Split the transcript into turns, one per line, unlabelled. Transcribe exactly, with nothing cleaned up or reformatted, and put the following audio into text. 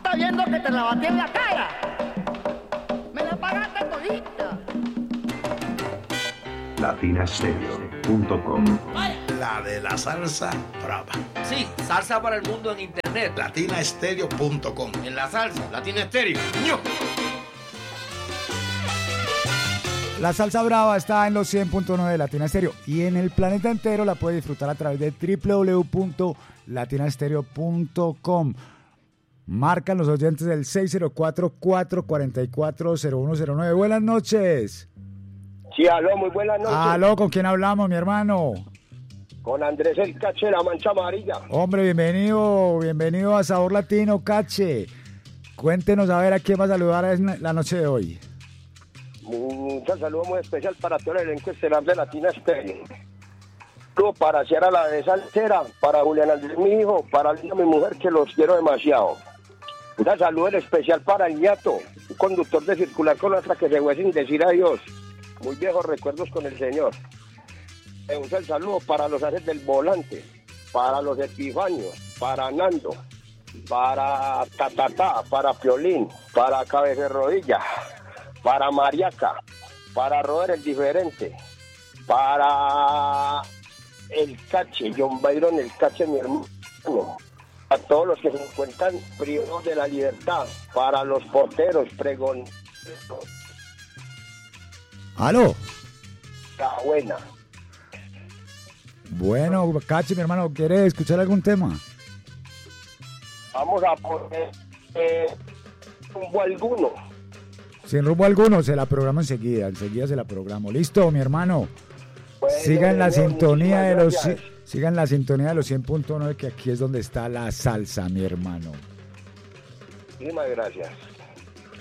está viendo que te la batí en la cara. Me la pagaste todita.
latina stereo punto com.
La de la salsa brava.
Sí, salsa para el mundo en internet.
latina stereo punto com.
En la salsa, Latina Stereo. ¡Ño!
La salsa brava está en los cien punto nueve de Latina Stereo y en el planeta entero la puede disfrutar a través de doble u doble u doble u punto latina stereo punto com. Marcan los oyentes del seis cero cuatro, cuatro cuatro cuatro, cero uno cero nueve. Buenas noches.
Sí, aló, muy buenas noches.
Aló, ¿con quién hablamos, mi hermano?
Con Andrés el Cache, la Mancha Amarilla.
Hombre, bienvenido, bienvenido a Sabor Latino, Cache. Cuéntenos a ver a quién va a saludar en la noche de hoy.
Un saludo muy especial para todo el elenco estelar de Latina Stereo. Saludo para Sierra la de Salsera, para Julián Andrés, mi hijo, para Lina, mi mujer, que los quiero demasiado. Un saludo en especial para el ñato, un conductor de circular con otra que se fue sin decir adiós. Muy viejos recuerdos con el señor. Un saludo para los haces del volante, para los Epifanios, para Nando, para Tatatá, para Piolín, para Cabeza de Rodilla, para Mariaca, para Roder el Diferente, para el Cache, John Byron el Cache, mi hermano, a todos los que se encuentran privados de la libertad, para los porteros, pregón.
¿Aló?
La buena.
Bueno, Cache, mi hermano, ¿quiere escuchar algún tema?
Vamos a poner eh, rumbo alguno.
Sin rumbo alguno, se la programo enseguida, enseguida se la programo. Listo, mi hermano.
Bueno,
sigan la
bueno,
sintonía de los
gracias.
sigan la sintonía de los cien punto nueve, que aquí es donde está la salsa, mi hermano.
Muchísimas gracias.